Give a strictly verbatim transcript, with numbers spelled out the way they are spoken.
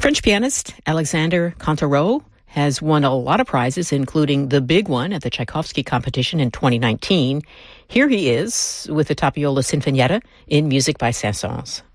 French pianist Alexandre Cantereau has won a lot of prizes, including the big one at the Tchaikovsky competition in twenty nineteen. Here he is with the Tapiola Sinfonietta in music by Saint-Saëns.